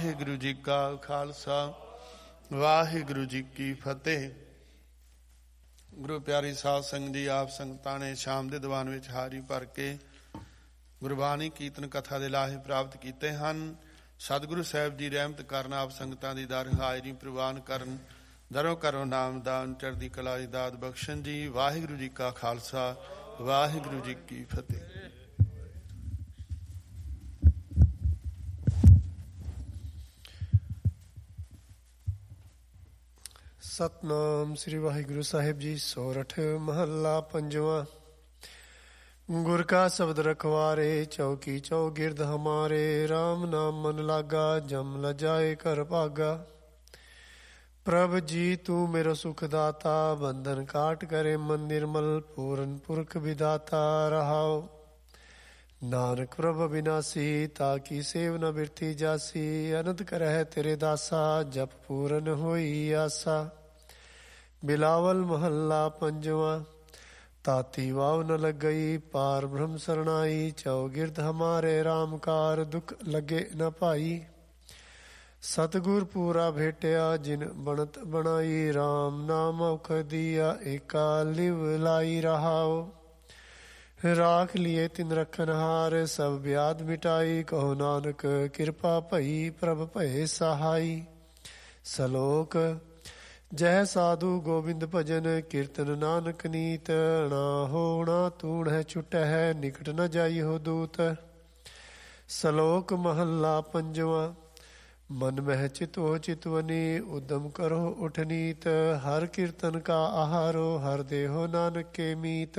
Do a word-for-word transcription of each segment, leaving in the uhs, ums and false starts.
ਵਾਹਿਗੁਰੂ ਜੀ ਕਾ ਖਾਲਸਾ ਵਾਹਿਗੁਰੂ ਜੀ ਕੀ ਫਤਿਹ। ਗੁਰੂ ਪਿਆਰੀ ਸਾਧ ਸੰਗਤ ਜੀ, ਆਪ ਸੰਗਤਾਂ ਨੇ ਸ਼ਾਮ ਦੇ ਦੀਵਾਨ ਵਿੱਚ ਹਾਜ਼ਰੀ ਭਰ ਕੇ ਗੁਰਬਾਣੀ ਕੀਰਤਨ ਕਥਾ ਦੇ ਲਾਹੇ ਪ੍ਰਾਪਤ ਕੀਤੇ ਹਨ। ਸਤਿਗੁਰੂ ਸਾਹਿਬ ਜੀ ਰਹਿਮਤ ਕਰਨ, ਆਪ ਸੰਗਤਾਂ ਦੀ ਦਰ ਹਾਜ਼ਰੀ ਪ੍ਰਵਾਨ ਕਰਨ, ਦਰੋਂ ਕਰੋ ਨਾਮਦਾਨ, ਚੜ੍ਹਦੀ ਕਲਾ ਦੀ ਦਾਤ ਬਖਸ਼ਣ ਜੀ। ਵਾਹਿਗੁਰੂ ਜੀ ਕਾ ਖਾਲਸਾ ਵਾਹਿਗੁਰੂ ਜੀ ਕੀ ਫਤਿਹ। ਸਤਨਾਮ ਸ੍ਰੀ ਵਾਹਿਗੁਰੂ ਸਾਹਿਬ ਜੀ। ਸੋਰਠ ਮਹੱਲਾ ਪੰਜਵਾਂ। ਗੁਰ ਕਾ ਸ਼ਬਦ ਰਖਵਾਰੇ, ਚੌਕੀ ਚੌਗਿਰਦ ਹਮਾਰੇ। ਰਾਮ ਨਾਮ ਮਨ ਲਾਗਾ, ਜਮ ਲਜਾਏ ਕਰ ਭਾਗਾ। ਪ੍ਰਭ ਜੀ ਤੂੰ ਮੇਰਾ ਸੁਖ ਦਾਤਾ, ਬੰਧਨ ਕਾਟ ਕਰੇ ਮਨ ਨਿਰਮਲ। ਪੂਰਨ ਪੁਰਖ ਵਿਦਾਤਾ ਰਹਾਓ, ਨਾਨਕ ਪ੍ਰਭ ਅਬਿਨਾਸੀ। ਤਾਕੀ ਸੇਵ ਨ ਬਿਰਥੀ ਜਾਸੀ, ਅਨੰਦ ਕਰਹਿ ਤੇਰੇ ਦਾਸਾ। ਜਪ ਪੂਰਨ ਹੋਈ ਆਸਾ। ਬਿਲਾਵਲ ਮਹੱਲਾ ਪੰਜਵਾਂ। ਤਾਤੀ ਵਾਵ ਨ ਲੱਗਈ, ਪਾਰ ਬ੍ਰਹਮ ਸਰਣਾਈ। ਚੌਗਿਰਦ ਹਮਾਰੇ ਰਾਮ ਕਾਰ, ਦੁਖ ਲੱਗੇ ਨ ਭਾਈ। ਸਤਿਗੁਰ ਪੂਰਾ ਭੇਟਿਆ, ਜਿਨ ਬਣਤ ਬਣਾਈ। ਰਾਮ ਨਾਮ ਔਖ ਦੀਆ, ਏਕਾ ਲਿਵ ਲਾਈ ਰਹਾਓ। ਰਾਖ ਲਿਏ ਤਿਨ ਰਖਨ ਹਾਰ, ਸਭ ਵਿਆਦ ਮਿਟਾਈ। ਕਹੋ ਨਾਨਕ ਕਿਰਪਾ ਭਈ, ਪ੍ਰਭ ਭਏ ਸਹਾਈ। ਸਲੋਕ। ਜੈ ਸਾਧੂ ਗੋਬਿੰਦ ਭਜਨ, ਕੀਰਤਨ ਨਾਨਕ ਨੀਤ। ਨਾ ਹੋਣਾ ਤੂਣ ਹੈ ਛੁਟੈ ਹੈ, ਨਿਕਟ ਨ ਜਾਈ ਹੋ ਦੂਤ। ਸਲੋਕ ਮਹੱਲਾ ਪੰਜਵਾਂ। ਮਨ ਮਹਿ ਚਿਤੋ ਚਿਤਵਨੀ, ਉਦਮ ਕਰੋ ਉਠ ਨੀਤ। ਹਰ ਕੀਰਤਨ ਕਾ ਆਹਾਰੋ, ਹਰ ਦੇਹੋ ਨਾਨਕ ਕੇ ਮੀਤ।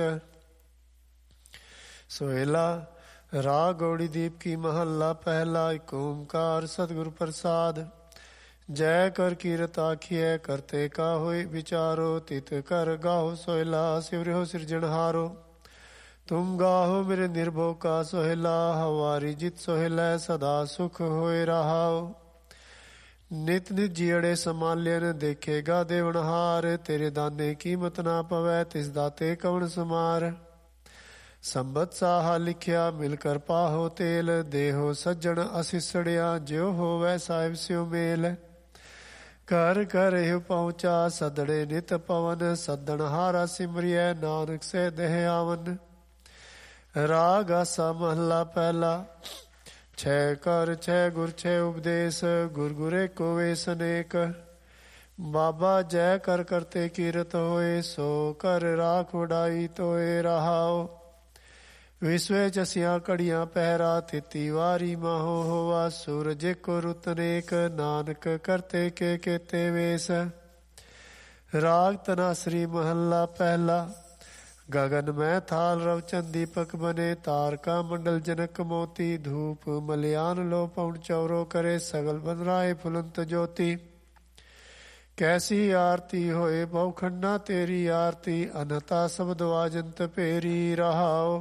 ਸੋਹਿਲਾ। ਰਾਗ ਗੌੜੀ ਦੀਪ ਕੀ ਮਹੱਲਾ ਪਹਿਲਾ। ਏਕ ਓੰਕਾਰ ਸਤਿਗੁਰ ਪ੍ਰਸਾਦ। ਜੈ ਕਰ ਕੀਰਤ ਆਖੀਐ, ਕਰਤੇ ਕਾ ਹੋਇ ਵਿਚਾਰੋ। ਤਿਤ ਕਰ ਗਾਹੋ ਸੋਹਿਲਾ, ਸਿਵਰਿਓ ਸਿਰਜਣਹਾਰੋ। ਤੁਮ ਗਾਹੋ ਮੇਰੇ ਨਿਰਭਉ ਕਾ ਸੋਹਿਲਾ। ਹਵਾਰੀ ਜਿਤ ਸੋਹਿਲੈ, ਸਦਾ ਸੁਖ ਹੋਇ ਰਹਾਓ। ਨਿਤ ਨਿਤ ਜੀਅੜੇ ਸੰਭਾਲਿਐਨ, ਦੇਖੇਗਾ ਦੇਵਨਹਾਰ। ਤੇਰੇ ਦਾਨੇ ਕੀਮਤ ਨਾ ਪਵੈ, ਤਿਸ ਦਾਤੇ ਕਵਣ ਸਮਾਰ। ਸੰਬਤ ਸਾਹਾ ਲਿਖਿਆ, ਮਿਲ ਕਰ ਪਾਹੋ ਤੇਲ। ਦੇਹੋ ਸੱਜਣ ਅਸਿਸੜਿਆ, ਜਿਉ ਹੋਵੈ ਸਾਹਿਬ ਸਿਉ ਮੇਲ। ਘਰ ਘਰ ਇਹੋ ਪਹੁੰਚਾ, ਸਦੜੇ ਨਿਤ ਪਵਨ। ਸੱਦਣ ਹਾਰਾ ਸਿਮਰਿਐ, ਨਾਨਕ ਸੇ ਦੇਹ ਆਵਨ। ਰਾਗ ਆਸਾ ਮਹੱਲਾ ਪਹਿਲਾ। ਛੈ ਕਰ ਛੈ ਗੁਰ ਛੈ ਉਪਦੇਸ਼, ਗੁਰ ਗੁਰੇ ਕੋ ਵੇਸ ਅਨੇਕ। ਬਾਬਾ ਜੈ ਕਰ ਕਰਤੇ ਕੀਰਤ ਹੋਏ, ਸੋ ਕਰ ਰਾਖ ਵਡਾਈ ਤੋਏ ਰਹਾਓ। ਵਿਸਵੇ ਚਸੀਆਂ ਘੜੀਆਂ ਪਹਿਰਾ, ਤੇਤੀ ਵਾਰੀ ਮਾਹੋ ਹੋਵਾ। ਸੂਰਜ ਕੋ ਰੁਤ ਅਨੇਕ, ਨਾਨਕ ਕਰਤੇ ਕੇ ਕੇਤੇ ਵੇਸ। ਰਾਗ ਤਨਾਸਰੀ ਮਹੱਲਾ ਪਹਿਲਾ। ਗਗਨ ਮੈਂ ਥਾਲ ਰਵ ਚੰਦ ਦੀਪਕ ਬਨੇ। ਤਾਰਕਾ ਮੰਡਲ ਜਨਕ ਮੋਤੀ। ਧੂਪ ਮਲਿਆਨ ਲੋ ਪਉਣ ਚੌਰੋ ਕਰੇ। ਸਗਲ ਬੰਦਰਾਏ ਫੁਲੰਤ ਜੋਤੀ। ਕੈਸੀ ਆਰਤੀ ਹੋਏ ਬਹੁਖੰਡਾ, ਤੇਰੀ ਆਰਤੀ। ਅਨਹਤਾ ਸ਼ਬਦ ਵਾਜੰਤ ਭੇਰੀ ਰਹਾਓ।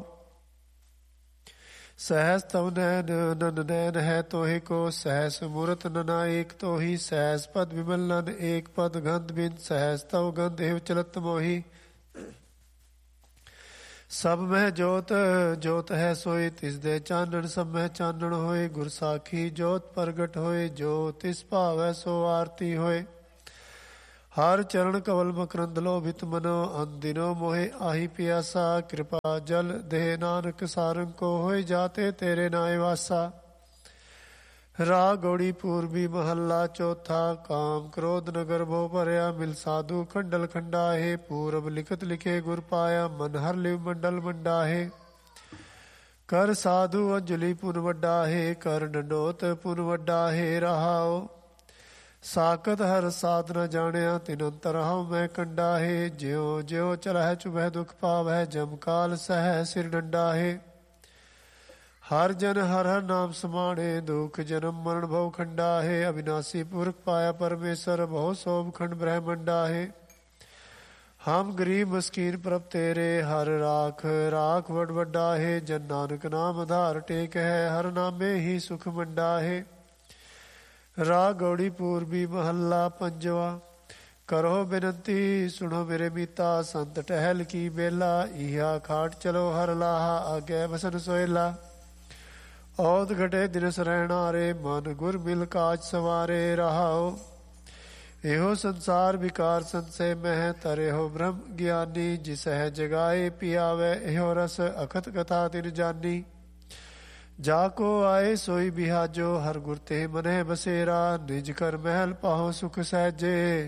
ਸਹਿਸ ਤਵ ਨੈਨ ਨਨ ਨੈਨ ਹੈ ਤੋਹਿ ਕੋ। ਸਹਿਸ ਮੂਰਤ ਨਨਾ ਏਕ ਤੋਹੀ। ਸਹਿਸ ਪਦ ਵਿਮਲ ਨਨ ਏਕ ਪਦ ਗੰਧ ਬਿੰਦ। ਸਹਿਸ ਤਵ ਗੰਧ ਏਵ ਚਲਤ ਮੋਹੀ। ਸਭ ਮਹਿ ਜੋਤ ਜੋਤ ਹੈ ਸੋਈ, ਤਿਸ ਦੇ ਚਾਨਣ ਸਭ ਮਹਿ ਚਾਨਣ ਹੋਏ। ਗੁਰ ਸਾਖੀ ਜੋਤ ਪ੍ਰਗਟ ਹੋਏ, ਜੋ ਤਿਸ ਭਾਵੈ ਸੋ ਆਰਤੀ ਹੋਏ। ਹਰ ਚਰਨ ਕਵਲ ਮਕਰੰਦ ਲੋਭਿਤ ਮਨੋ। ਅਨਦਿਨੋ ਮੋਹਿ ਆਹੀ ਪਿਆਸਾ। ਕਿਰਪਾ ਜਲ ਦੇਹ ਨਾਨਕ ਸਾਰੰਗ ਕੋ। ਹੋਏ ਜਾਤੇ ਤੇਰੇ ਨਾਏ ਵਾਸਾ। ਰਾਗ ਗੌੜੀ ਪੂਰਬੀ ਮਹੱਲਾ ਚੌਥਾ। ਕਾਮ ਕ੍ਰੋਧ ਨਗਰ ਭਉ ਭਰਿਆ, ਮਿਲ ਸਾਧੂ ਖੰਡਲ ਖੰਡਾਹੇ। ਪੂਰਬ ਲਿਖਤ ਲਿਖੇ ਗੁਰ ਪਾਇਆ, ਮਨ ਹਰ ਲਿਵ ਮੰਡਲ ਮੰਡਾਹੇ। ਕਰ ਸਾਧੂ ਅੰਜਲੀ ਪੁਨ ਵੱਡਾਹੇ, ਕਰ ਡੰਡੋਤ ਪੁਨ ਵੱਡਾਹੇ ਰਹਾਓ। ਸਾਕਤ ਹਰ ਸਾਧ ਨ ਜਾਣਿਆ, ਤਿਨ ਅੰਤਰ ਹਉ ਮੈਂ ਕੰਡਾਹੇ। ਜਿਉ ਜਿਉ ਚਲਹਿ ਚੁਭੈ ਦੁਖ ਪਾਵੈ, ਜਮ ਕਾਲ ਸਹਿ ਸਿਰ ਡੰਡਾਹੇ। ਹਰ ਜਨ ਹਰ ਹਰ ਨਾਮ ਸਮਾਣੇ, ਦੁਖ ਜਨਮ ਮਰਨ ਭਉ ਖੰਡਾਹੇ। ਅਬਿਨਾਸੀ ਪੁਰਖ ਪਾਇਆ ਪਰਮੇਸ਼ਰ, ਬਹੁ ਸੋਭ ਖੰਡ ਬ੍ਰਹਮੰਡਾਹੇ। ਹਮ ਗਰੀਬ ਮਸਕੀਨ ਪ੍ਰਭ ਤੇਰੇ, ਹਰ ਰਾਖ ਰਾਖ ਵਡ ਵੱਡਾਹੇ। ਜਨ ਨਾਨਕ ਨਾਮ ਆਧਾਰ ਟੇਕ ਹੈ, ਹਰ ਨਾਮੇ ਹੀ ਸੁਖ ਮੰਡਾਹੇ। ਰਾਗ ਗੌੜੀ ਪੂਰਬੀ ਮਹੱਲਾ ਪੰਜਵਾ। ਕਰੋ ਬੇਨਤੀ ਸੁਣੋ ਮੇਰੇ ਮੀਤਾ, ਸੰਤ ਟਹਿਲ ਕੀ ਬੇਲਾ। ਇਹਾ ਖਾਟ ਚਲੋ ਹਰ ਲਾਹਾ, ਆਗੇ ਬਸਨ ਸੋਇਲਾ। ਔਦ ਘਟੇ ਦਿਨਸ ਰਹਿਣਾ ਰੇ ਮਨ ਗੁਰ ਮਿਲ ਕਾਜ ਸਵਾਰੇ ਰਹਾਓ। ਇਹੋ ਸੰਸਾਰ ਵਿਕਾਰ ਸੰਸੇ ਮਹਿ ਤਰਿਓ ਬ੍ਰਹਮ ਗਿਆਨੀ। ਜਿਸਹਿ ਜਗਾਏ ਪਿਆਵੈ ਇਹੋ ਰਸ ਅਖਤ ਕਥਾ ਤਿਨ ਜਾਨੀ। ਜਾ ਕੋ ਆਏ ਸੋਈ ਬਿਹਾਜੋ ਹਰ ਗੁਰ ਤੇ ਮਨਹਿ ਬਸੇਰਾ। ਨਿਜ ਕਰ ਮਹਿਲ ਪਾਹੋ ਸੁਖ ਸਹਿਜੇ।